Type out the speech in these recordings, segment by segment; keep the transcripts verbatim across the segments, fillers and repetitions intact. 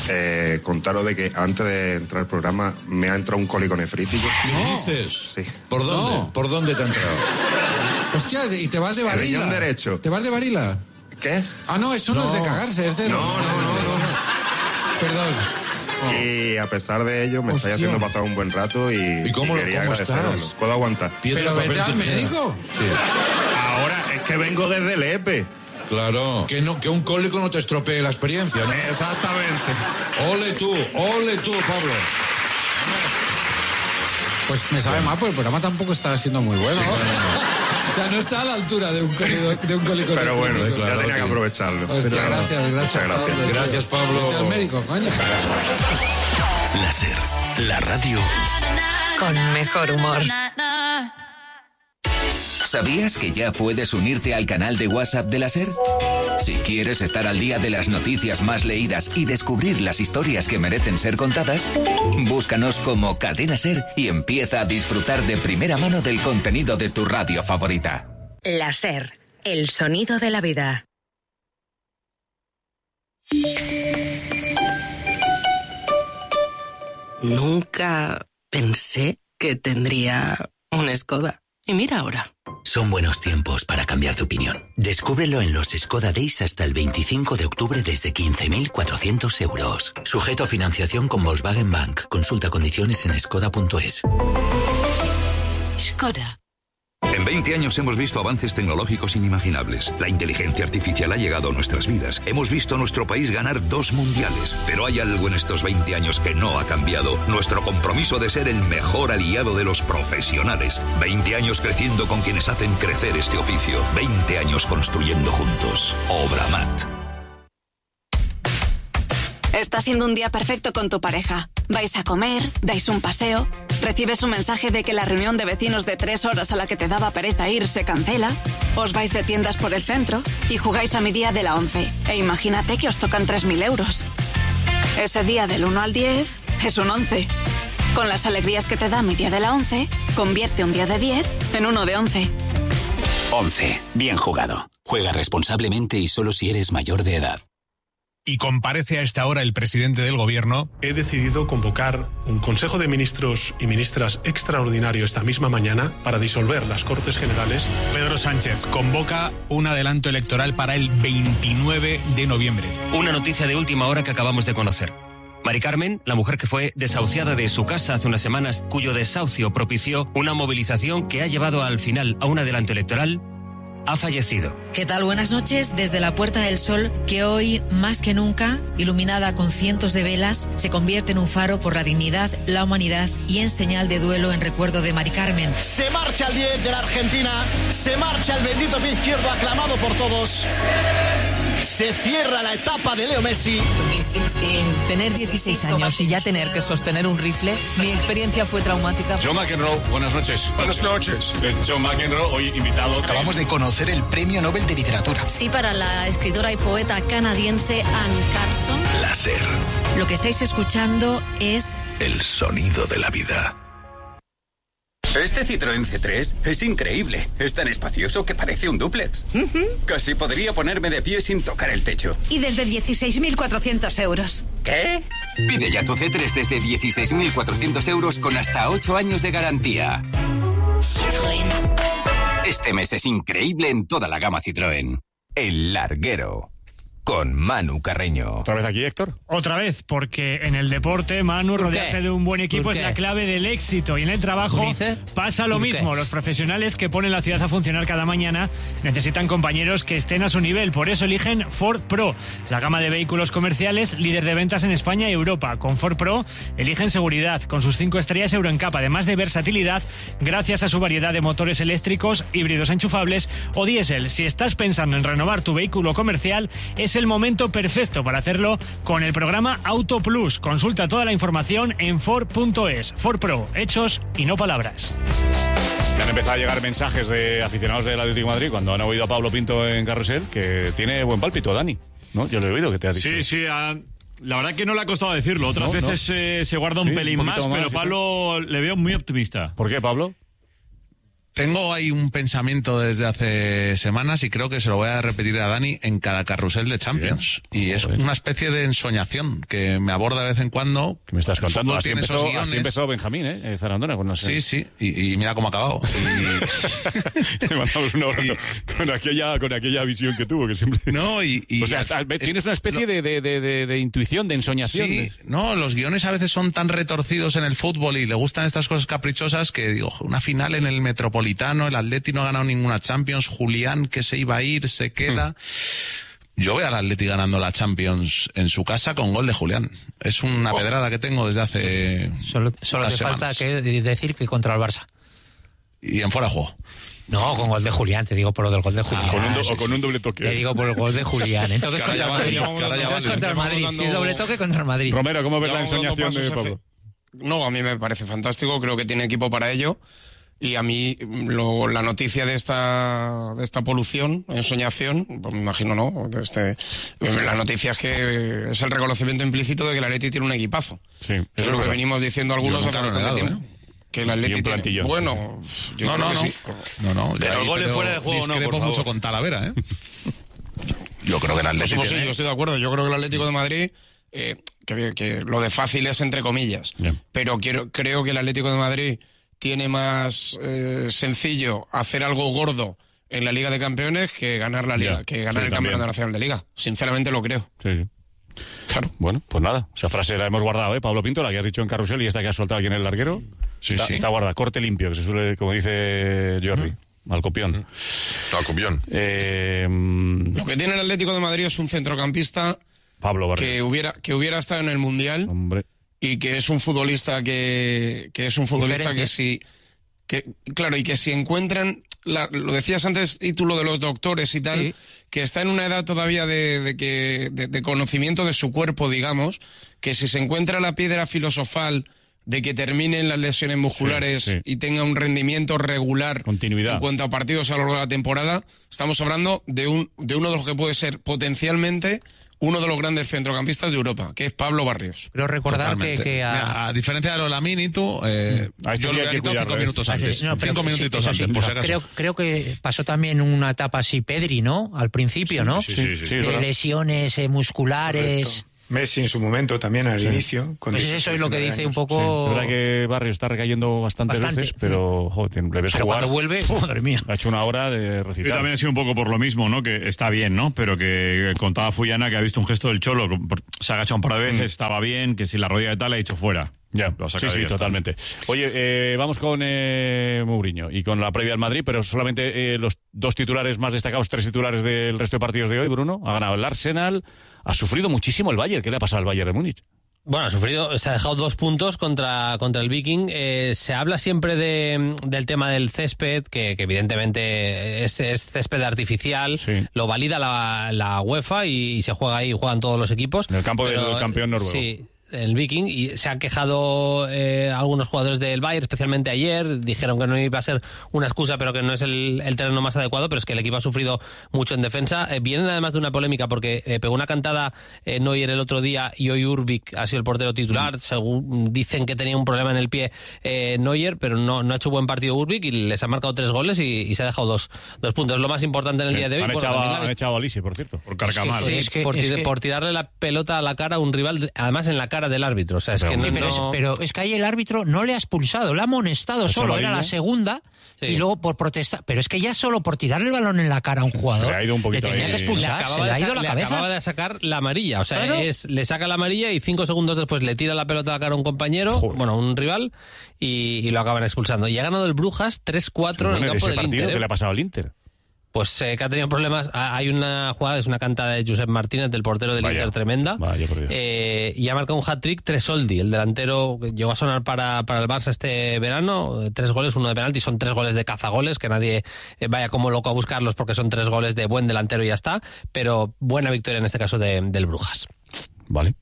Eh, contaros de que antes de entrar al programa me ha entrado un cólico nefrítico. ¿Qué dices? Sí. ¿Por dónde? No. ¿Por dónde te ha entrado? Hostia, ¿y te vas de El riñón varila? derecho. ¿Te vas de varila? ¿Qué? Ah, no, eso no, No. es de cagarse, es de... No, no, no, no. Perdón. Y a pesar de ello me Hostia. estáis haciendo pasar un buen rato y, ¿Y cómo, y quería cómo agradeceros. estás? ¿Puedo aguantar? Piedra, Pero papel, vete al tijera. médico. Sí. Ahora es que vengo desde el E P E. Claro. Que, no, que un cólico no te estropee la experiencia, ¿no? Exactamente. Ole tú, ole tú, Pablo. Pues me sabe mal, porque el programa tampoco está siendo muy bueno. O sea, no está a la altura de un cólico, de un cólico Pero bueno, nefrítico. ya claro, tenía que tío. aprovecharlo. Hostia, Tenía que- gracias, gracias. Muchas gracias. Pablo. Gracias, Pablo. Vete al médico, coño. Láser, la radio Con mejor humor. ¿Sabías que ya puedes unirte al canal de WhatsApp de la SER? Si quieres estar al día de las noticias más leídas y descubrir las historias que merecen ser contadas, búscanos como Cadena SER y empieza a disfrutar de primera mano del contenido de tu radio favorita. La SER, el sonido de la vida. Nunca pensé que tendría un Skoda. Y mira ahora. Son buenos tiempos para cambiar de opinión. Descúbrelo en los Skoda Days hasta el veinticinco de octubre desde quince mil cuatrocientos euros. Sujeto a financiación con Volkswagen Bank. Consulta condiciones en skoda punto es. Skoda. En veinte años hemos visto avances tecnológicos inimaginables. La inteligencia artificial ha llegado a nuestras vidas. Hemos visto a nuestro país ganar dos mundiales. Pero hay algo en estos veinte años que no ha cambiado. Nuestro compromiso de ser el mejor aliado de los profesionales. veinte años creciendo con quienes hacen crecer este oficio. veinte años construyendo juntos. Obramat. Está siendo un día perfecto con tu pareja. Vais a comer, dais un paseo, recibes un mensaje de que la reunión de vecinos de tres horas a la que te daba pereza ir se cancela, os vais de tiendas por el centro y jugáis a mi día de la once. E imagínate que os tocan tres mil euros. Ese día del uno al diez es un once. Con las alegrías que te da mi día de la once, convierte un día de diez en uno de once. once. Bien jugado. Juega responsablemente y solo si eres mayor de edad. Y comparece a esta hora el presidente del gobierno. He decidido convocar un Consejo de Ministros y Ministras extraordinario esta misma mañana para disolver las Cortes Generales. Pedro Sánchez convoca un adelanto electoral para el veintinueve de noviembre. Una noticia de última hora que acabamos de conocer. Mari Carmen, la mujer que fue desahuciada de su casa hace unas semanas, cuyo desahucio propició una movilización que ha llevado al final a un adelanto electoral, ha fallecido. ¿Qué tal? Buenas noches. Desde la Puerta del Sol, que hoy, más que nunca, iluminada con cientos de velas, se convierte en un faro por la dignidad, la humanidad y en señal de duelo en recuerdo de Mari Carmen. Se marcha el diez de la Argentina, se marcha el bendito pie izquierdo aclamado por todos. Se cierra la etapa de Leo Messi. Tener dieciséis años y ya tener que sostener un rifle, mi experiencia fue traumática. Joe McEnroe, buenas noches. Buenas noches. Es Joe McEnroe, hoy invitado. Acabamos de conocer el Premio Nobel de Literatura. Sí, para la escritora y poeta canadiense Anne Carson. Láser. Lo que estáis escuchando es El sonido de la vida. Este Citroën C tres es increíble. Es tan espacioso que parece un dúplex. Uh-huh. Casi podría ponerme de pie sin tocar el techo. Y desde dieciséis mil cuatrocientos euros. ¿Qué? Pide ya tu C tres desde dieciséis mil cuatrocientos euros con hasta ocho años de garantía. Citroën. Este mes es increíble en toda la gama Citroën. El Larguero. Con Manu Carreño. ¿Otra vez aquí, Héctor? Otra vez, porque en el deporte, Manu, rodearte de un buen equipo es la clave del éxito. Y en el trabajo pasa lo mismo. Los profesionales que ponen la ciudad a funcionar cada mañana necesitan compañeros que estén a su nivel. Por eso eligen Ford Pro, la gama de vehículos comerciales líder de ventas en España y Europa. Con Ford Pro eligen seguridad, con sus cinco estrellas Euro N C A P, además de versatilidad, gracias a su variedad de motores eléctricos, híbridos enchufables o diésel. Si estás pensando en renovar tu vehículo comercial, es el momento perfecto para hacerlo con el programa Auto Plus. Consulta toda la información en Ford punto es. Ford Pro, hechos y no palabras. Ya han empezado a llegar mensajes de aficionados del Atlético de Madrid cuando han oído a Pablo Pinto en Carrusel, que tiene buen pálpito, Dani, ¿no? Yo lo he oído que te ha dicho. Sí, sí, a... la verdad que no le ha costado decirlo. Otras no, veces no. Eh, se guarda un sí, pelín un más, más, pero Pablo le veo muy optimista. ¿Por qué, Pablo? Tengo ahí un pensamiento desde hace semanas y creo que se lo voy a repetir a Dani en cada carrusel de Champions. Bien. Y es una especie de ensoñación que me aborda de vez en cuando. ¿Qué me estás contando? Así empezó, así empezó Benjamín, ¿eh? Zarandona. Con sí, sí. Y, y mira cómo ha acabado. Y... Le mandamos un abrazo y... con, aquella, con aquella visión que tuvo, que siempre... No, y... y o sea, hasta, eh, tienes una especie lo... de, de, de, de, de intuición, de ensoñación. Sí, de... no, los guiones a veces son tan retorcidos en el fútbol y le gustan estas cosas caprichosas que, digo, una final en el Metropolitano, el Atleti no ha ganado ninguna Champions, Julián que se iba a ir, se queda. Hmm. Yo veo al Atleti ganando la Champions en su casa con gol de Julián. Es una oh. pedrada que tengo desde hace Solo, solo te semanas. falta que decir que contra el Barça. Y en fuera de juego. No, con gol de Julián, te digo por lo del gol de Julián. Ah, con un do, o con un doble toque. Te digo por el gol de Julián. Entonces contra, vale, Madrid, entonces contra el Madrid. Si es doble toque, contra el Madrid. Romero, ¿cómo ves la ensoñación de Pablo? No, a mí me parece fantástico, creo que tiene equipo para ello. Y a mí lo, la noticia de esta de esta polución, ensoñación, pues me imagino, ¿no? Este, la noticia es que es el reconocimiento implícito de que el Atleti tiene un equipazo. Sí, es, es lo que venimos diciendo algunos hace bastante dado, tiempo. ¿eh? Que el Atleti tiene... Bueno, yo no, creo no, que no. sí. No, no. Pero el gol fuera de juego no, por favor. mucho con Talavera, ¿eh? Yo creo que el Atleti pues, tiene... sí, yo estoy de acuerdo. Yo creo que el Atlético de Madrid... Eh, que, que lo de fácil es entre comillas. Yeah. Pero quiero, creo que el Atlético de Madrid... tiene más eh, sencillo hacer algo gordo en la Liga de Campeones que ganar la Liga, yeah, que ganar sí, el Campeonato Nacional de Liga. Sinceramente lo creo. Sí, sí. Claro. Bueno, pues nada, esa frase la hemos guardado, ¿eh? Pablo Pinto, la que has dicho en Carrusel y esta que has soltado aquí en el larguero. Sí, está, sí. Está guardada, corte limpio, que se suele, como dice Jordi. Mm. Al copión. Mm. Al copión. Eh, lo que tiene el Atlético de Madrid es un centrocampista Pablo Barrios. que hubiera, que hubiera estado en el Mundial. Hombre. Y que es un futbolista que, que es un futbolista Diferente. que si... Que, claro, y que si encuentran, la, lo decías antes, título de los doctores y tal, sí. que está en una edad todavía de, de, que, de, de conocimiento de su cuerpo, digamos, que si se encuentra la piedra filosofal de que terminen las lesiones musculares sí, sí. y tenga un rendimiento regular Continuidad. en cuanto a partidos a lo largo de la temporada, estamos hablando de, un, de uno de los que puede ser potencialmente... uno de los grandes centrocampistas de Europa, que es Pablo Barrios. Pero recordar que, que a... Mira, a diferencia de lo de Lamin y tú, eh, a este yo sí lo hay que cuidarlo, cinco minutos ¿eh? antes. No, cinco minutitos sí, antes, sí, por si acaso. Creo, creo que pasó también una etapa así Pedri, ¿no? Al principio, sí, ¿no? Sí, sí, sí, sí, de lesiones eh, musculares... Correcto. Messi en su momento también al sí. inicio. Pues eso es lo que dice años. un poco... Sí. La verdad que Barrio está recayendo bastantes Bastante. veces, pero joder, le ves pero jugar. Cuando vuelve, ¡oh, madre mía! Ha hecho una hora de recitar. Y también ha sido un poco por lo mismo, ¿no? Que está bien, ¿no? Pero que contaba Fuyana que ha visto un gesto del Cholo, se ha agachado un par de veces, mm. estaba bien, que si la rodilla de tal le ha dicho fuera. Ya, sí, sí, totalmente. Oye, eh, vamos con eh, Mourinho y con la previa al Madrid, pero solamente eh, los dos titulares más destacados, tres titulares del resto de partidos de hoy, Bruno. Ha ganado el Arsenal, ha sufrido muchísimo el Bayern. ¿Qué le ha pasado al Bayern de Múnich? Bueno, ha sufrido, se ha dejado dos puntos contra, contra el Viking. Eh, se habla siempre de, del tema del césped, que, que evidentemente es, es césped artificial, sí. Lo valida la, la UEFA y, y se juega ahí, juegan todos los equipos. En el campo pero, del campeón noruego. Sí. El Viking, y se han quejado eh, algunos jugadores del Bayern, especialmente ayer, dijeron que no iba a ser una excusa, pero que no es el, el terreno más adecuado, pero es que el equipo ha sufrido mucho en defensa. Eh, vienen además de una polémica porque eh, pegó una cantada eh, Neuer el otro día y hoy Urbik ha sido el portero titular, mm. según dicen que tenía un problema en el pie eh, Neuer, pero no, no ha hecho buen partido Urbik y les ha marcado tres goles y, y se ha dejado dos, dos puntos. Es lo más importante en el sí. día de hoy. Han echado, han echado a Lisi, por cierto, por carcamal. Sí, sí, es que, por, es que... por tirarle la pelota a la cara a un rival, además en la cara del árbitro, o sea, es pero, que no, pero, es, pero es que ahí el árbitro no le ha expulsado, le ha amonestado solo, era la segunda sí. Y luego por protestar, pero es que ya solo por tirarle el balón en la cara a un jugador se le ha ido un poquito le tenía ahí. que expulsar, se le ha ido la le cabeza. Acababa de sacar la amarilla, o sea, claro. es, le saca la amarilla y cinco segundos después le tira la pelota a la cara a un compañero, Joder. bueno, un rival, y, y lo acaban expulsando. Y ha ganado el Brujas tres cuatro bueno, en el campo del partido, Inter. ¿Qué le ha pasado al Inter? Pues eh, que ha tenido problemas. Hay una jugada, es una cantada de Josep Martínez, del portero del vaya, Inter, tremenda. Vaya, eh, y ha marcado un hat-trick Tresoldi, el delantero que llegó a sonar para, para el Barça este verano. Tres goles, uno de penalti, son tres goles de cazagoles, que nadie eh, vaya como loco a buscarlos porque son tres goles de buen delantero y ya está. Pero buena victoria en este caso de, del Brujas. Vale.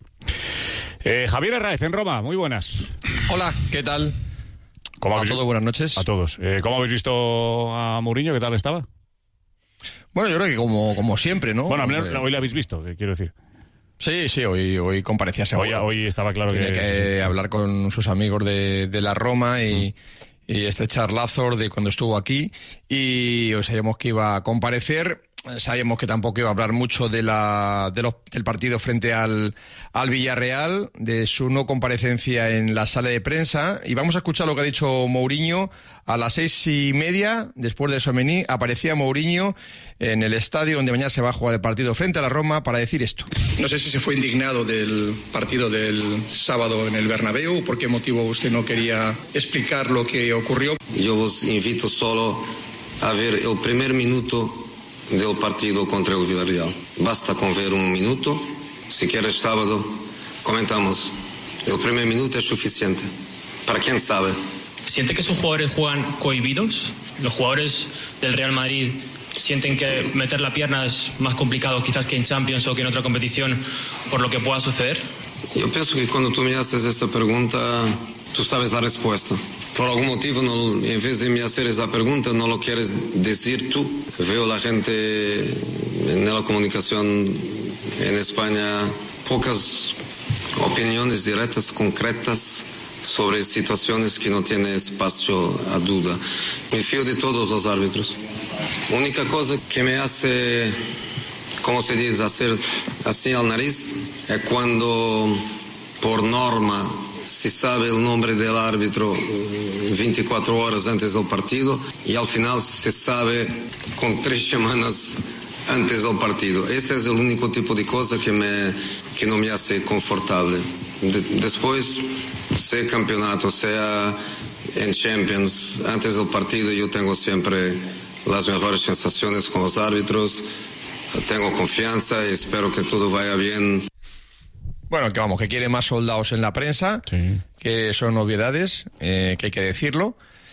Eh, Javier Herráez, en Roma, muy buenas. Hola, ¿qué tal? ¿Cómo a todos, buenas noches. A todos. Eh, ¿Cómo habéis visto a Mourinho? ¿Qué tal estaba? Bueno, yo creo que como, como siempre, ¿no? Bueno, eh, hoy lo habéis visto, quiero decir. Sí, sí, hoy, hoy comparecía seguro. Hoy, hoy estaba claro Tiene que... que sí, sí, sí. hablar con sus amigos de, de la Roma y, y este charlazo de cuando estuvo aquí, y hoy sabíamos que iba a comparecer. Sabíamos que tampoco iba a hablar mucho de la, de los, del partido frente al, al Villarreal, de su no comparecencia en la sala de prensa. Y vamos a escuchar lo que ha dicho Mourinho. A las seis y media, después de Tchouaméni, aparecía Mourinho en el estadio donde mañana se va a jugar el partido frente a la Roma para decir esto. No sé si se fue indignado del partido del sábado en el Bernabéu. ¿Por qué motivo usted no quería explicar lo que ocurrió? Yo os invito solo a ver el primer minuto del partido contra el Villarreal. Basta con ver un minuto. Si quieres sábado, comentamos. El primer minuto es suficiente. Para quien sabe. ¿Siente que sus jugadores juegan cohibidos? ¿Los jugadores del Real Madrid sienten que meter la pierna es más complicado quizás que en Champions o que en otra competición por lo que pueda suceder? Yo pienso que cuando tú me haces esta pregunta, tú sabes la respuesta. Por algún motivo, no, en vez de me hacer esa pregunta, no lo quieres decir tú. Veo la gente en la comunicación en España, pocas opiniones directas, concretas, sobre situaciones que no tienen espacio a duda. Me fío de todos los árbitros. La única cosa que me hace, como se dice, hacer así al nariz, es cuando, por norma, se sabe el nombre del árbitro veinticuatro horas antes del partido y al final se sabe con tres semanas antes del partido. Este es el único tipo de cosa que, me, que no me hace confortable. De, después, sea campeonato, sea en Champions, antes del partido yo tengo siempre las mejores sensaciones con los árbitros, tengo confianza y espero que todo vaya bien. Bueno, que vamos, que quiere más soldados en la prensa, sí. Que son obviedades, eh, que hay que decirlo.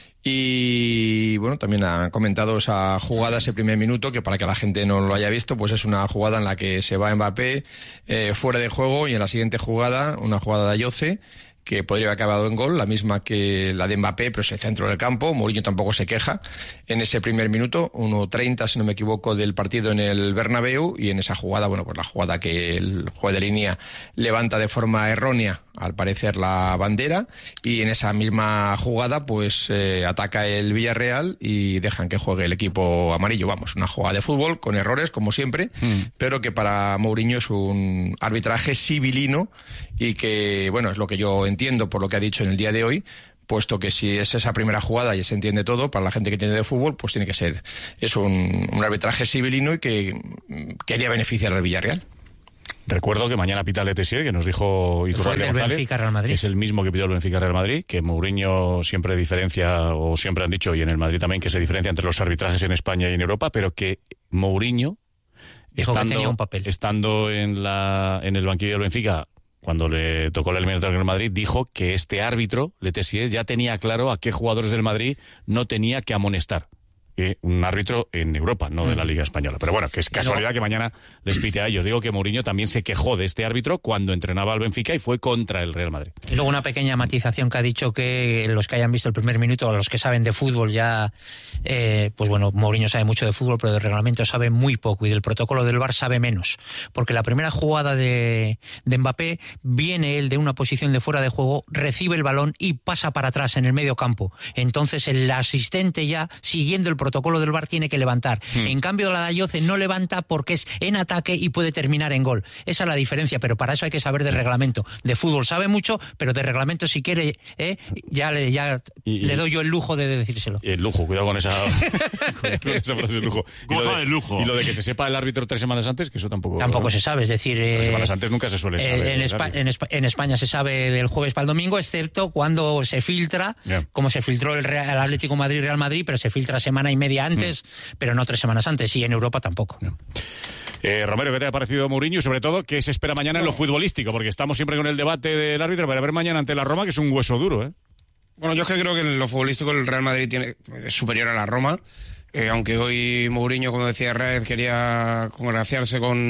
Y bueno, también han comentado esa jugada, ese primer minuto, que para que la gente no lo haya visto, pues es una jugada en la que se va Mbappé eh, fuera de juego y en la siguiente jugada, una jugada de Ayoce, que podría haber acabado en gol, la misma que la de Mbappé, pero es el centro del campo. Mourinho tampoco se queja en ese primer minuto, uno treinta, si no me equivoco, del partido en el Bernabéu, y en esa jugada, bueno, pues la jugada que el juez de línea levanta de forma errónea, al parecer, la bandera, y en esa misma jugada, pues eh, ataca el Villarreal y dejan que juegue el equipo amarillo. Vamos, una jugada de fútbol con errores, como siempre, mm. pero que para Mourinho es un arbitraje civilino y que, bueno, es lo que yo entiendo por lo que ha dicho en el día de hoy, puesto que si es esa primera jugada y se entiende todo, para la gente que entiende de fútbol, pues tiene que ser es un, un arbitraje civilino y que quería beneficiar al Villarreal. Recuerdo que mañana pita Letessier, que nos dijo Iturralde González, que es el mismo que pidió el Benfica Real Madrid, que Mourinho siempre diferencia, o siempre han dicho, y en el Madrid también, que se diferencia entre los arbitrajes en España y en Europa, pero que Mourinho, estando, un papel. estando en, la, en el banquillo del Benfica, cuando le tocó la eliminatoria en el Madrid, dijo que este árbitro, Letessier, ya tenía claro a qué jugadores del Madrid no tenía que amonestar. Eh, un árbitro en Europa, no de la Liga Española. Pero bueno, que es casualidad que mañana les pite a ellos. Digo que Mourinho también se quejó de este árbitro cuando entrenaba al Benfica y fue contra el Real Madrid. Y luego una pequeña matización que ha dicho que los que hayan visto el primer minuto, los que saben de fútbol ya, eh, pues bueno, Mourinho sabe mucho de fútbol, pero de reglamento sabe muy poco y del protocolo del V A R sabe menos. Porque la primera jugada de, de Mbappé, viene él de una posición de fuera de juego, recibe el balón y pasa para atrás en el medio campo. Entonces el asistente ya, siguiendo el protocolo del V A R, tiene que levantar. Hmm. En cambio, la de Ayoce no levanta porque es en ataque y puede terminar en gol. Esa es la diferencia, pero para eso hay que saber de reglamento. De fútbol sabe mucho, pero de reglamento, si quiere, ¿eh? ya, le, ya y, le doy yo el lujo de decírselo. El lujo, cuidado con esa, con esa frase de lujo. Goza del lujo. Y lo de que se sepa el árbitro tres semanas antes, que eso tampoco... Tampoco se sabe, es decir... Tres eh, semanas antes nunca se suele saber. Eh, en, Espa en, Espa en España se sabe del jueves para el domingo, excepto cuando se filtra, yeah. como se filtró el, Real, el Atlético Madrid-Real Madrid, pero se filtra semana y media antes, mm. pero no tres semanas antes, y en Europa tampoco. Yeah. Eh, Romero, ¿qué te ha parecido Mourinho? Y sobre todo, ¿qué se espera mañana en lo futbolístico? Porque estamos siempre con el debate del árbitro, para ver mañana ante la Roma, que es un hueso duro, ¿eh? Bueno, yo es que creo que en lo futbolístico el Real Madrid tiene, es superior a la Roma. Eh, aunque hoy Mourinho, como decía Raez, quería congraciarse con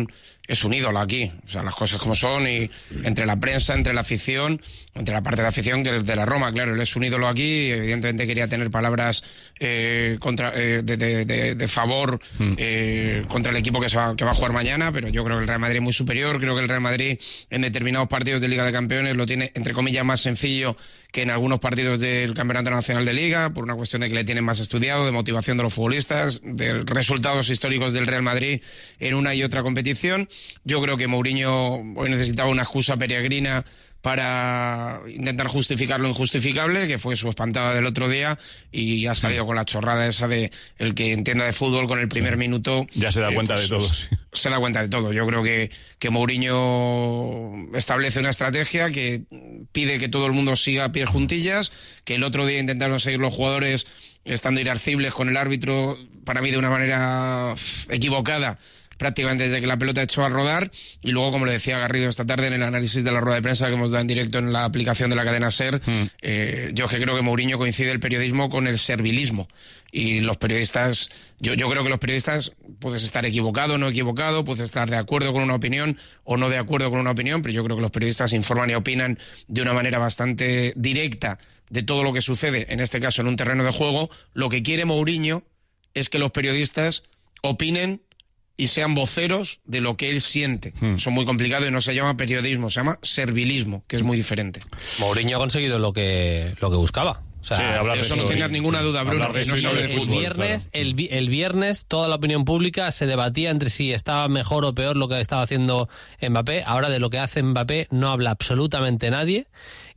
es un ídolo aquí, o sea, las cosas como son, y entre la prensa, entre la afición, entre la parte de afición que es de la Roma, claro, él es un ídolo aquí, y evidentemente quería tener palabras eh, contra, eh, de, de, de, de favor eh, contra el equipo que, se va, que va a jugar mañana, pero yo creo que el Real Madrid es muy superior, creo que el Real Madrid en determinados partidos de Liga de Campeones lo tiene, entre comillas, más sencillo que en algunos partidos del Campeonato Nacional de Liga, por una cuestión de que le tienen más estudiado, de motivación de los futbolistas, de resultados históricos del Real Madrid en una y otra competición. Yo creo que Mourinho hoy necesitaba una excusa peregrina para intentar justificar lo injustificable, que fue su espantada del otro día, y ha salido sí. con la chorrada esa de el que entienda de fútbol con el primer sí. minuto. Ya se da eh, cuenta pues, de todo. Sí. Se da cuenta de todo. Yo creo que, que Mourinho establece una estrategia que pide que todo el mundo siga a pies juntillas, que el otro día intentaron seguir los jugadores estando irascibles con el árbitro, para mí de una manera equivocada, prácticamente desde que la pelota echó a rodar, y luego, como le decía Garrido esta tarde en el análisis de la rueda de prensa que hemos dado en directo en la aplicación de la cadena SER, mm. eh, yo que creo que Mourinho coincide el periodismo con el servilismo, y los periodistas, yo, yo creo que los periodistas puedes estar equivocado o no equivocado, puedes estar de acuerdo con una opinión o no de acuerdo con una opinión, pero yo creo que los periodistas informan y opinan de una manera bastante directa de todo lo que sucede, en este caso en un terreno de juego. Lo que quiere Mourinho es que los periodistas opinen y sean voceros de lo que él siente. Hmm. Eso es muy complicado y no se llama periodismo, se llama servilismo, que es muy diferente. Mourinho ha conseguido lo que, lo que buscaba. O sea, sí, hablar de eso no tengas ninguna duda, Bruno. De no el, fútbol, viernes, claro. el, el viernes toda la opinión pública se debatía entre si estaba mejor o peor lo que estaba haciendo Mbappé. Ahora de lo que hace Mbappé no habla absolutamente nadie.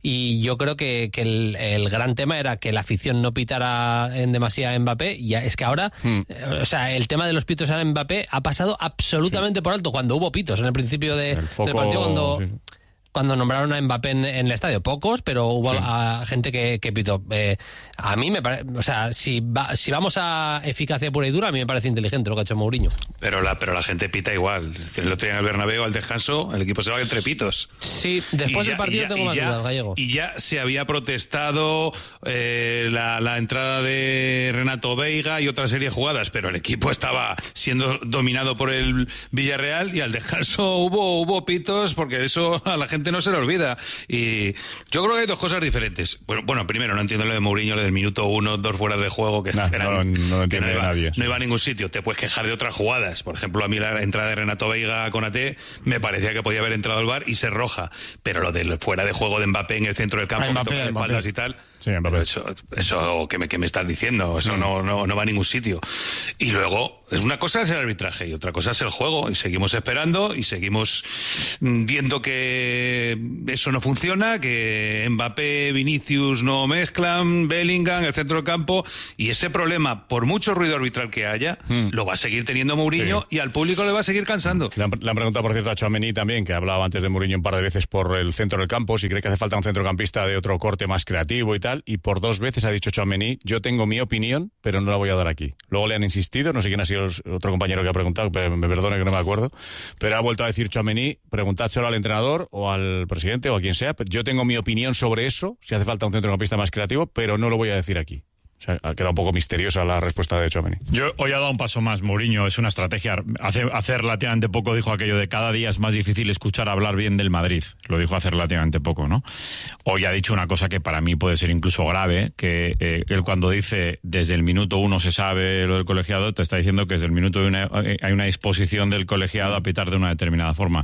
Y yo creo que, que el, el gran tema era que la afición no pitara en demasía a Mbappé. Y es que ahora, hmm. o sea, el tema de los pitos a Mbappé ha pasado absolutamente sí. por alto. Cuando hubo pitos en el principio de, el foco, del partido, cuando... Sí. Cuando nombraron a Mbappé en, en el estadio, pocos, pero hubo sí. a, a gente que, que pitó. Eh, a mí me parece, o sea, si, va, si vamos a eficacia pura y dura, a mí me parece inteligente lo que ha hecho Mourinho. Pero la, pero la gente pita igual. El otro día en el Bernabéu, al descanso, el equipo se va entre pitos. Sí, después ya, del partido ya, tengo más ya, dudas, Gallego. Y ya se había protestado eh, la, la entrada de Renato Veiga y otra serie de jugadas, pero el equipo estaba siendo dominado por el Villarreal y al descanso hubo, hubo pitos, porque eso a la gente no se le olvida. Y yo creo que hay dos cosas diferentes. Bueno, bueno primero, no entiendo lo de Mourinho, lo del minuto uno, dos fuera de juego, que, no, eran, no, no lo entiende que no iba, nadie. No iba a ningún sitio. Te puedes quejar de otras jugadas. Por ejemplo, a mí la entrada de Renato Veiga a Konaté me parecía que podía haber entrado al bar y ser roja. Pero lo del fuera de juego de Mbappé en el centro del campo, Mbappé, que toca de espaldas y tal... Sí, eso, eso que me, que me estás diciendo, eso mm. no, no, no va a ningún sitio. Y luego, es una cosa es el arbitraje y otra cosa es el juego. Y seguimos esperando y seguimos viendo que eso no funciona, que Mbappé, Vinicius no mezclan, Bellingham, el centro del campo. Y ese problema, por mucho ruido arbitral que haya, mm. lo va a seguir teniendo Mourinho sí. y al público le va a seguir cansando. Le han, le han preguntado, por cierto, a Tchouaméni también, que hablaba antes de Mourinho un par de veces por el centro del campo, si cree que hace falta un centrocampista de otro corte más creativo y tal. Y por dos veces ha dicho Tchouaméni, yo tengo mi opinión, pero no la voy a dar aquí. Luego le han insistido, no sé quién ha sido el otro compañero que ha preguntado, pero me perdone que no me acuerdo, pero ha vuelto a decir Tchouaméni, preguntádselo al entrenador o al presidente o a quien sea, pero yo tengo mi opinión sobre eso, si hace falta un centrocampista más creativo, pero no lo voy a decir aquí. O sea, ha quedado un poco misteriosa la respuesta de Tchouaméni. Yo hoy ha dado un paso más. Mourinho es una estrategia. Hace, hace relativamente poco dijo aquello de cada día es más difícil escuchar hablar bien del Madrid. Lo dijo hace relativamente poco, ¿no? Hoy ha dicho una cosa que para mí puede ser incluso grave, que eh, él cuando dice desde el minuto uno se sabe lo del colegiado, te está diciendo que desde el minuto uno hay una disposición del colegiado a pitar de una determinada forma.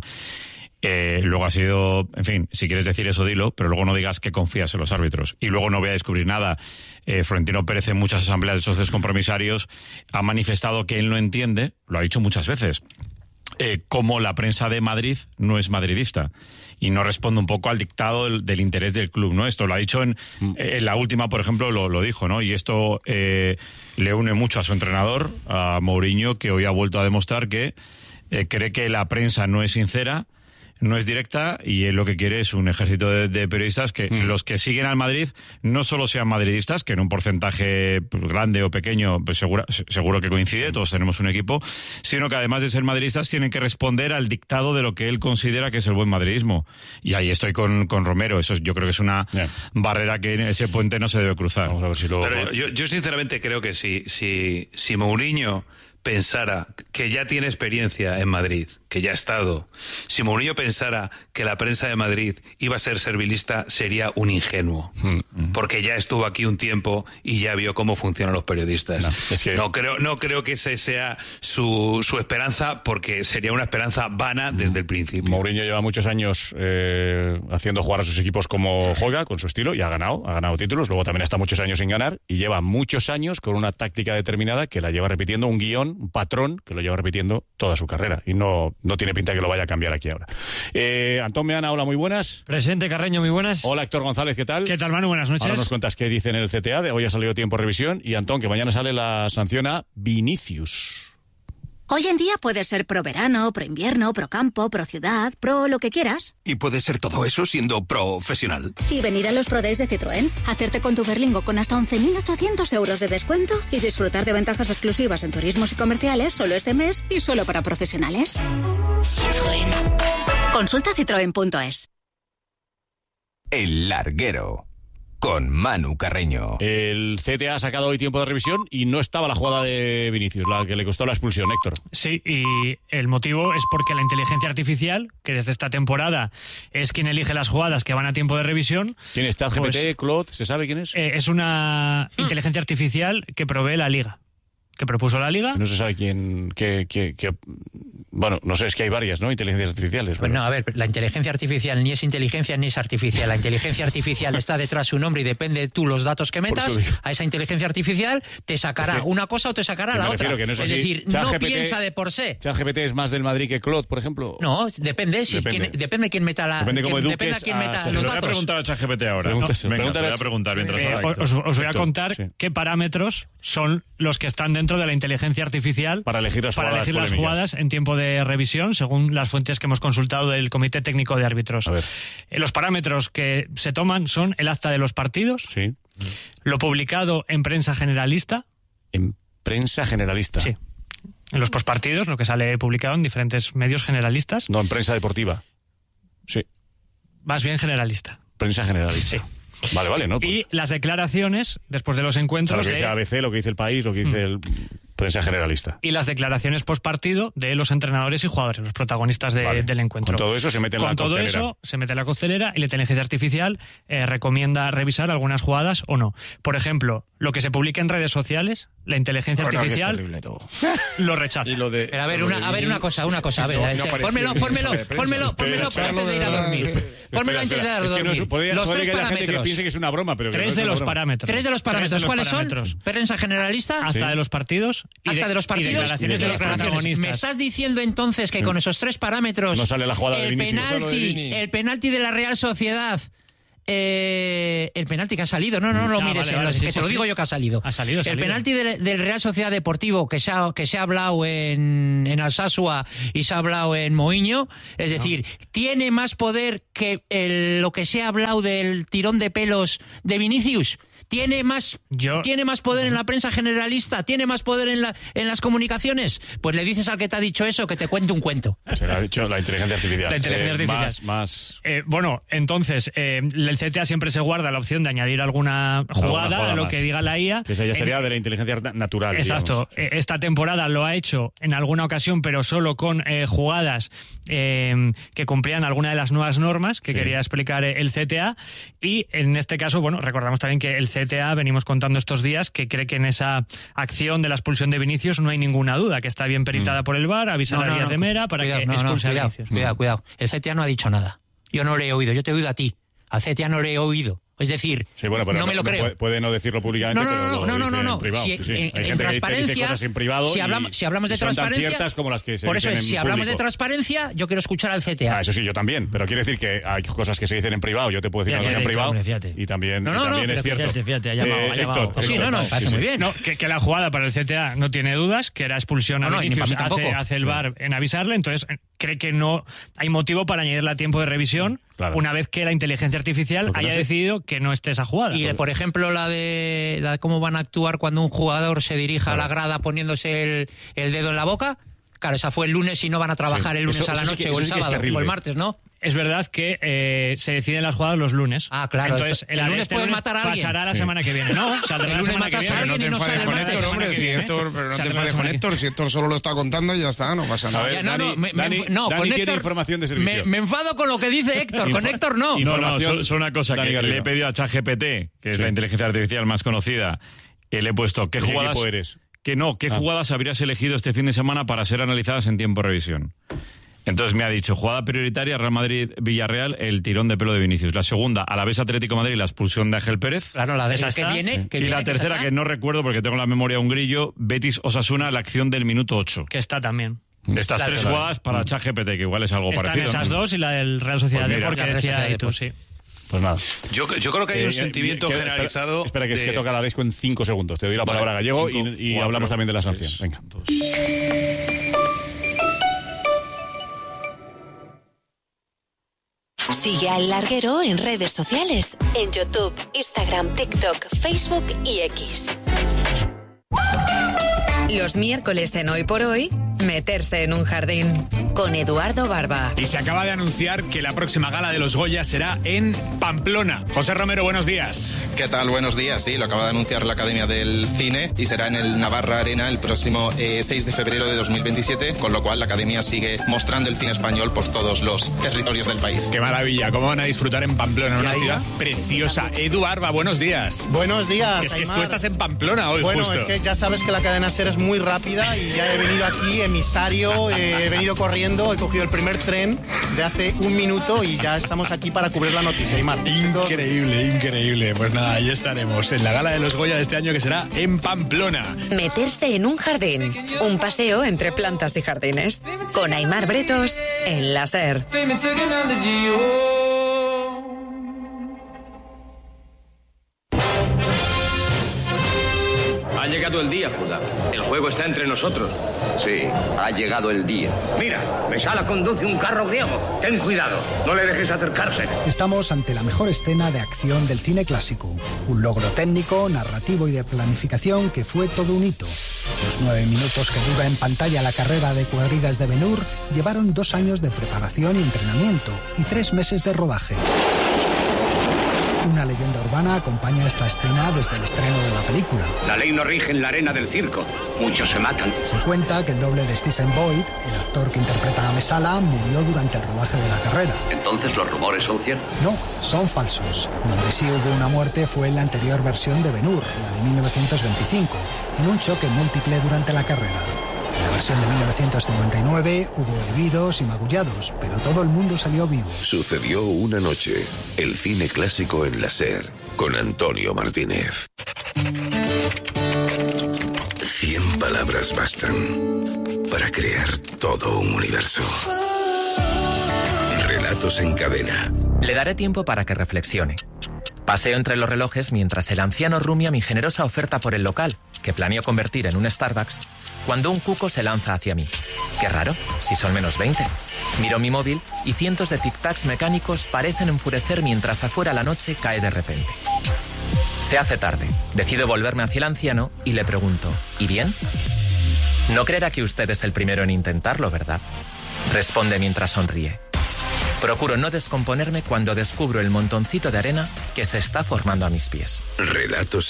Eh, luego ha sido, en fin, si quieres decir eso, dilo, pero luego no digas que confías en los árbitros. Y luego no voy a descubrir nada. Eh, Florentino Pérez en muchas asambleas de socios compromisarios ha manifestado que él no entiende, lo ha dicho muchas veces, eh, cómo la prensa de Madrid no es madridista y no responde un poco al dictado del, del interés del club, ¿no? Esto lo ha dicho en, en la última, por ejemplo, lo, lo dijo, ¿no? Y esto eh, le une mucho a su entrenador, a Mourinho, que hoy ha vuelto a demostrar que eh, cree que la prensa no es sincera, no es directa, y él lo que quiere es un ejército de, de periodistas que mm. los que siguen al Madrid no solo sean madridistas, que en un porcentaje grande o pequeño pues seguro, seguro que coincide, todos tenemos un equipo, sino que además de ser madridistas tienen que responder al dictado de lo que él considera que es el buen madridismo. Y ahí estoy con, con Romero, eso yo creo que es una yeah. barrera que en ese puente no se debe cruzar. Vamos a ver si luego... Pero yo, yo sinceramente creo que si, si, si Mourinho pensara que ya tiene experiencia en Madrid que ya ha estado, si Mourinho pensara que la prensa de Madrid iba a ser servilista, sería un ingenuo. Mm. Porque ya estuvo aquí un tiempo y ya vio cómo funcionan los periodistas. No, es que... no, creo, no creo que ese sea su, su esperanza, porque sería una esperanza vana desde el principio. Mourinho lleva muchos años eh, haciendo jugar a sus equipos como juega, con su estilo, y ha ganado, ha ganado títulos. Luego también está muchos años sin ganar, y lleva muchos años con una táctica determinada que la lleva repitiendo, un guión, un patrón que lo lleva repitiendo toda su carrera. Y no No tiene pinta que lo vaya a cambiar aquí ahora. Eh, Antón Meana, hola, muy buenas. Presente, Carreño, muy buenas. Hola, Héctor González, ¿qué tal? ¿Qué tal, Manu? Buenas noches. Ahora nos cuentas qué dice en el C T A, de hoy ha salido tiempo de revisión, y Antón, que mañana sale la sanción a Vinicius. Hoy en día puedes ser pro verano, pro invierno, pro campo, pro ciudad, pro lo que quieras. Y puedes ser todo eso siendo profesional. Y venir a los Pro Days de Citroën, hacerte con tu Berlingo con hasta once mil ochocientos euros de descuento y disfrutar de ventajas exclusivas en turismos y comerciales solo este mes y solo para profesionales. Citroën. Consulta citroen punto es. El Larguero, con Manu Carreño. El C T A ha sacado hoy tiempo de revisión y no estaba la jugada de Vinicius, la que le costó la expulsión, Héctor. Sí, y el motivo es porque la inteligencia artificial, que desde esta temporada es quien elige las jugadas que van a tiempo de revisión... ¿Quién es? ChatGPT, pues, Claude? ¿Se sabe quién es? Eh, es una hmm. inteligencia artificial que provee la Liga. Que propuso la Liga. No se sabe quién... Qué, qué, qué, bueno, no sé, es que hay varias, ¿no? Inteligencias artificiales. Pues no, a ver, la inteligencia artificial ni es inteligencia ni es artificial. La inteligencia artificial está detrás de su nombre y depende de tú los datos que metas. A esa inteligencia artificial te sacará es que, una cosa o te sacará la otra. Que no es, es decir, no G P T, piensa de por sí. ¿ChatGPT es más del Madrid que Claude, por ejemplo? No, depende. Si depende. Quién, depende quién meta la... Depende cómo quién, eduques depende a quién meta a los datos. datos. Voy a preguntar a ChatGPT ahora. Pregúntese, no, venga, pregúntale, te voy a preguntar mientras eh, habla. Os, os voy a contar sí. qué parámetros son los que están dentro de la inteligencia artificial para elegir las para jugadas, elegir las jugadas en tiempo de revisión, según las fuentes que hemos consultado del Comité Técnico de Árbitros. A ver. Eh, los parámetros que se toman son el acta de los partidos, sí. lo publicado en prensa generalista. En prensa generalista. Sí. En los postpartidos, lo que sale publicado en diferentes medios generalistas. No, en prensa deportiva. Sí. Más bien generalista. Prensa generalista. Sí. Vale, vale, ¿no? Pues... Y las declaraciones, después de los encuentros... O sea, lo que dice de... A B C, lo que dice El País, lo que dice el... prensa generalista. Y las declaraciones postpartido de los entrenadores y jugadores, los protagonistas de, vale. del encuentro. Con todo eso se mete en Con la todo costelera. eso se mete en la costelera y la inteligencia artificial eh, recomienda revisar algunas jugadas o no. Por ejemplo, lo que se publica en redes sociales, la inteligencia bueno, artificial lo rechaza. Y lo de, Pero a ver, lo una, de a ver una cosa, una cosa. A ver, no, a ver, no pónmelo, pónmelo, pónmelo, pónmelo antes de ir a dormir. Pónmelo antes de ir a dormir. Es que no, podría, los podría tres que haya parámetros. gente que piense que es una broma, pero que tres no de es los broma. parámetros. Tres de los parámetros. De los ¿Cuáles parámetros. son? Prensa generalista. Acta ¿Sí? de los partidos. Y Acta de, de los partidos. Y declaraciones y de los declaraciones. protagonistas. ¿Me estás diciendo entonces que con esos tres parámetros no sale la jugada el de Vinicius? penalti, el penalti de la Real Sociedad, eh, el penalti que ha salido, no, no, no lo Ah, mires, vale, en vale, los- sí, que sí, te lo sí. digo yo que ha salido. Ha salido, ha el salido. penalti del, del Real Sociedad Deportivo que se ha, que se ha hablado en, en Alsasua y se ha hablado en Moiño, es decir, no. tiene más poder que el, lo que se ha hablado del tirón de pelos de Vinicius. Tiene más, Yo... tiene más poder en la prensa generalista, tiene más poder en, la, en las comunicaciones. Pues le dices al que te ha dicho eso que te cuente un cuento. Se lo ha dicho la inteligencia artificial. La inteligencia eh, artificial. Más, más... Eh, bueno, entonces, eh, el C T A siempre se guarda la opción de añadir alguna jugada, Alguna jugada a lo más. que diga la I A. Que esa ya sería en, de la inteligencia natural. Exacto. Digamos. Esta temporada lo ha hecho en alguna ocasión, pero solo con eh, jugadas eh, que cumplían alguna de las nuevas normas que Sí. quería explicar el C T A. Y en este caso, bueno, recordamos también que el C T A, venimos contando estos días, que cree que en esa acción de la expulsión de Vinicius no hay ninguna duda, que está bien peritada mm. por el V A R, avisa no, a no, Díaz no, de Mera para cuidado, que no, expulse no, a cuidado, Vinicius. Cuidado, cuidado. El C T A no ha dicho nada. Yo no le he oído, yo te he oído a ti. Al C T A no le he oído. Es decir, sí, bueno, pero no, no me lo no creo. Puede, puede no decirlo públicamente, no, no, pero no, lo no, no, dice no, no. en privado. Si, Sí, sí. en, Hay en gente transparencia, que dice cosas en privado si y, hablamos, si hablamos de y son transparencia, tan ciertas como las que se por eso dicen es, en si hablamos de público. transparencia, yo quiero escuchar al C T A. Ah, eso sí, yo también, pero quiere decir que hay cosas que se dicen en privado, yo te puedo decir Fíjate, una cosa en privado, hombre, fíjate. y también, No, no, y también no, es pero cierto. Fíjate, fíjate, ha llamado, Eh, ha llamado. Héctor, Sí, Héctor, no, no, me parece sí, muy sí. bien. No, que, que la jugada para el C T A no tiene dudas, que era expulsión a No, no, y Vinicius, ni para mí hace, tampoco. hace el Sí. V A R en avisarle, entonces cree que no hay motivo para añadirle a tiempo de revisión, Claro. una vez que la inteligencia artificial Lo que no haya sé- decidido que no esté esa jugada. Y, eh, por ejemplo, la de, la de cómo van a actuar cuando un jugador se dirija a la grada poniéndose el, el dedo en la boca. Claro, esa fue el lunes y no van a trabajar Sí. el lunes Eso- a la eso sí noche que- o eso el sí que es sábado terrible. o el martes, ¿no? es verdad que eh, se deciden las jugadas los lunes. Ah, claro. Entonces, esto, el, el lunes este puedes lunes matar a alguien. Pasará la sí. semana que viene, ¿no? O sea, el la lunes semana que matas a viene. alguien No y te no enfades sale con martes. Héctor, hombre, si Héctor, pero no te enfades con Héctor, si Héctor solo lo está contando y ya está, no pasa nada. A ver, no, Dani, no, me, me, Dani, no, Dani con tiene Héctor, información de servicio. Me, me enfado con lo que dice Héctor, con Info- Héctor no. No, no, Información. solo, solo una cosa, Dani que Garrido. le he pedido a ChatGPT, que es Sí. la inteligencia artificial más conocida, y le he puesto qué ¿De qué jugadas... equipo eres? Que no, ¿qué Ah. jugadas habrías elegido este fin de semana para ser analizadas en tiempo revisión? Entonces me ha dicho, jugada prioritaria, Real Madrid-Villarreal, el tirón de pelo de Vinicius. La segunda, Alavés-Atlético Madrid, la expulsión de Ángel Pérez. Claro, la de Esa la que está. viene. Sí. Que Y viene, la tercera, que que no recuerdo porque tengo en la memoria un grillo, Betis-Osasuna, la acción del minuto ocho. Que está también. Estas Las tres dos. jugadas para ChatGPT, que igual es algo Están parecido. esas ¿no? dos y la del Real Sociedad Pues de mira, porque la Real decía Sociedad Aitor, de sí. Pues nada. Yo, yo creo que hay un Eh, sentimiento que- generalizado. Espera, espera, que es de- que toca la disco en cinco segundos. Te doy la Vale, palabra Gallego cinco, y, y cuatro, hablamos también de la sanción. tres, Venga. Sigue a El Larguero en redes sociales, en YouTube, Instagram, TikTok, Facebook y X. Los miércoles en Hoy por Hoy, meterse en un jardín. Con Eduardo Barba. Y se acaba de anunciar que la próxima gala de los Goya será en Pamplona. José Romero, buenos días. ¿Qué tal? Buenos días. Sí, lo acaba de anunciar la Academia del Cine y será en el Navarra Arena el próximo eh, seis de febrero de dos mil veintisiete, con lo cual la Academia sigue mostrando el cine español por todos los territorios del país. Qué maravilla, cómo van a disfrutar en Pamplona, en una ciudad preciosa. Edu Barba, buenos días. Buenos días, Es que Aimar. tú estás en Pamplona hoy, Bueno, justo. es que ya sabes que la cadena SER es muy rápida y ya he venido aquí, emisario, eh, he venido corriendo, he cogido el primer tren de hace un minuto y ya estamos aquí para cubrir la noticia, Aimar. Increíble, increíble. Pues nada, ahí estaremos en la gala de los Goya de este año que será en Pamplona. Meterse en un jardín. Un paseo entre plantas y jardines. Con Aimar Bretos en la SER. Ha llegado el día, Judá. El juego está entre nosotros. Sí, ha llegado el día. Mira, Mesala conduce un carro griego. Ten cuidado, no le dejes acercarse. Estamos ante la mejor escena de acción del cine clásico. Un logro técnico, narrativo y de planificación que fue todo un hito. Los nueve minutos que dura en pantalla la carrera de cuadrigas de Ben-Hur llevaron dos años de preparación y entrenamiento y tres meses de rodaje. Una leyenda urbana acompaña esta escena desde el estreno de la película. La ley no rige en la arena del circo. Muchos se matan. Se cuenta que el doble de Stephen Boyd, el actor que interpreta a Mesala, murió durante el rodaje de la carrera. Entonces los rumores son ciertos. No, son falsos. Donde sí hubo una muerte fue en la anterior versión de Ben-Hur, la de mil novecientos veinticinco, en un choque múltiple durante la carrera. En la versión de mil novecientos cincuenta y nueve hubo heridos y magullados, pero todo el mundo salió vivo. Sucedió una noche. El cine clásico en la SER, con Antonio Martínez. Cien palabras bastan para crear todo un universo. Relatos en cadena. Le daré tiempo para que reflexione. Paseo entre los relojes mientras el anciano rumia mi generosa oferta por el local, que planeo convertir en un Starbucks, cuando un cuco se lanza hacia mí. Qué raro, si son menos veinte. Miro mi móvil y cientos de tic-tacs mecánicos parecen enfurecer mientras afuera la noche cae de repente. Se hace tarde. Decido volverme hacia el anciano y le pregunto, ¿y bien? No creerá que usted es el primero en intentarlo, ¿verdad? Responde mientras sonríe. Procuro no descomponerme cuando descubro el montoncito de arena que se está formando a mis pies. Relatos